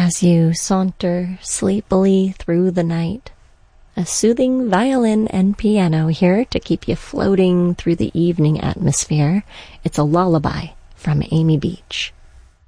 as you saunter sleepily through the night. A soothing violin and piano here to keep you floating through the evening atmosphere. It's a lullaby from Amy Beach.